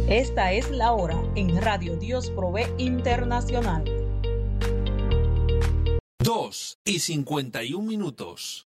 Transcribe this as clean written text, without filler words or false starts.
Esta es la hora en Radio Dios Provee Internacional. 2:51.